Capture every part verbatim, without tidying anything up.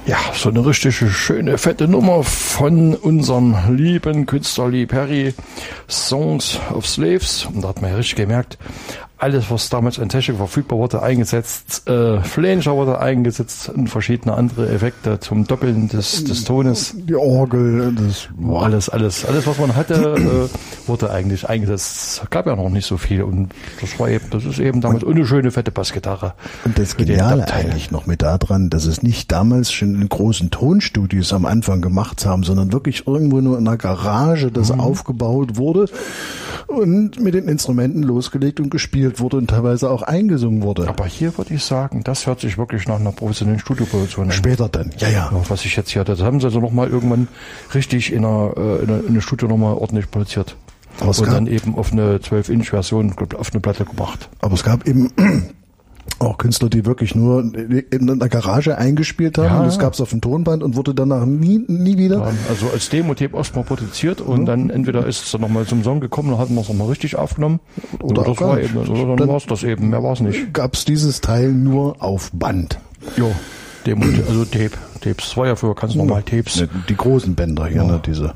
Ja, so eine richtig schöne, fette Nummer von unserem lieben Künstler Lee Perry, Songs of Slaves. Und da hat man ja richtig gemerkt, alles, was damals an Technik verfügbar wurde, eingesetzt. Äh, Flanger wurde eingesetzt und verschiedene andere Effekte zum Doppeln des, des Tones. Die Orgel, das war alles, alles, alles, was man hatte, äh, wurde eigentlich eingesetzt. Es gab ja noch nicht so viel und das war eben, das ist eben damals eine schöne, fette Bassgitarre. Und das Geniale eigentlich noch mit daran, dass es nicht damals schon in großen Tonstudios am Anfang gemacht haben, sondern wirklich irgendwo nur in einer Garage, das mhm. aufgebaut wurde und mit den Instrumenten losgelegt und gespielt wurde und teilweise auch eingesungen wurde. Aber hier würde ich sagen, das hört sich wirklich nach einer professionellen Studioproduktion an. Später dann, ja, ja. ja was ich jetzt hier hatte, das haben sie also nochmal irgendwann richtig in einer, in einer, in einer Studio nochmal ordentlich produziert. Aber und dann eben auf eine zwölf Inch Version auf eine Platte gebracht. Aber es gab eben auch Künstler, die wirklich nur in einer Garage eingespielt haben. Ja, das gab es auf dem Tonband und wurde danach nie, nie wieder. Ja, also als Demo-Tape erstmal produziert und ja. dann entweder ist es dann nochmal zum Song gekommen, dann hatten wir es nochmal richtig aufgenommen. Oder, oder, das war eben, oder dann, dann war es das eben, mehr war es nicht. Gab es dieses Teil nur auf Band. Ja, Demo, also Tape. Tapes, das war ja früher ganz normal Tapes. Die großen Bänder hier, ja. ne, diese.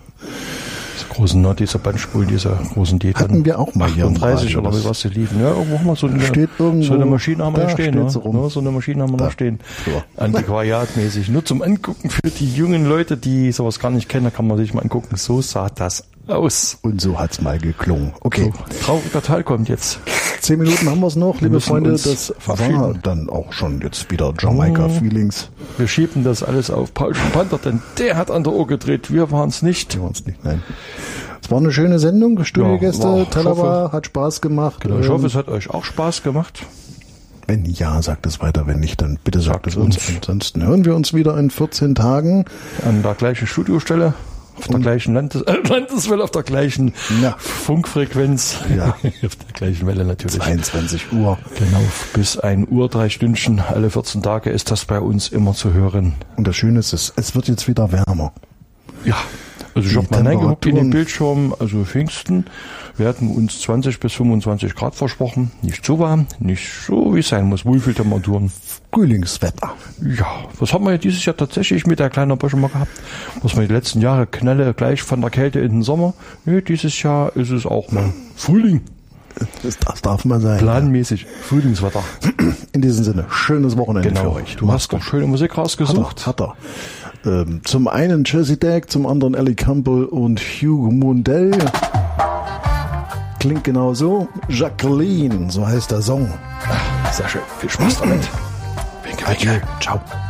Großen, ne, diese Bandspulen, diese großen, die hatten wir auch mal hier achtunddreißig oder wie was die liefen. Ja, irgendwo haben wir so eine, steht irgendwo, so eine Maschine haben wir da stehen. Ne? So, so eine Maschine haben wir da. noch stehen. So. Antiquariatmäßig. Nur zum Angucken für die jungen Leute, die sowas gar nicht kennen, da kann man sich mal angucken. So sah das aus. Und so hat's mal geklungen. Okay. So, trauriger Teil kommt jetzt. Zehn Minuten haben wir es noch, liebe Freunde. Das war dann auch schon jetzt wieder Jamaika-Feelings. Wir schieben das alles auf Paul Panther, denn der hat an der Uhr gedreht. Wir waren es nicht. Wir waren es nicht, nein. Es war eine schöne Sendung, Studiogäste, ja, Talaba, hat Spaß gemacht. Genau, ich hoffe, es hat euch auch Spaß gemacht. Wenn ja, sagt es weiter, wenn nicht, dann bitte sagt, sagt es uns. Ansonsten hören wir uns wieder in vierzehn Tagen. An der gleichen Studiostelle, auf der gleichen Landes äh, Landeswelle, auf der gleichen ja. Funkfrequenz. Ja. Auf der gleichen Welle natürlich. zweiundzwanzig Uhr. Genau, bis ein Uhr, drei Stündchen, alle vierzehn Tage ist das bei uns immer zu hören. Und das Schöne ist, es, es wird jetzt wieder wärmer. Ja. Also ich habe mal reingeguckt in den Bildschirm, also Pfingsten, wir hatten uns zwanzig bis fünfundzwanzig Grad versprochen, nicht so warm, nicht so wie es sein muss, Wohlfühltemperaturen. Frühlingswetter. Ja, was haben wir ja dieses Jahr tatsächlich mit der kleinen Böschung mal gehabt, was wir die letzten Jahre knalle gleich von der Kälte in den Sommer, nee, dieses Jahr ist es auch mal Frühling. Das, das darf man sein. Planmäßig, ja. Frühlingswetter. In diesem Sinne, schönes Wochenende genau. für euch. Du hast doch schöne Musik rausgesucht. Hat er. Hat er. Ähm, zum einen Jersey Deck, zum anderen Ellie Campbell und Hugh Mundell. Klingt genau so. Jacqueline, so heißt der Song. Ach, sehr schön. Viel Spaß damit. Adieu. Ciao.